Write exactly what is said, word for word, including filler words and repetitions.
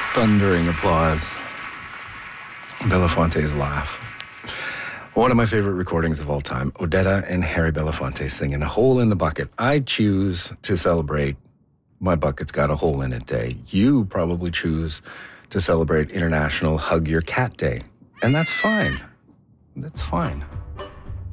Thundering applause. Belafonte's laugh. One of my favorite recordings of all time, Odetta and Harry Belafonte singing A Hole in the Bucket. I choose to celebrate My Bucket's Got a Hole in It Day. You probably choose to celebrate International Hug Your Cat Day. And that's fine. That's fine.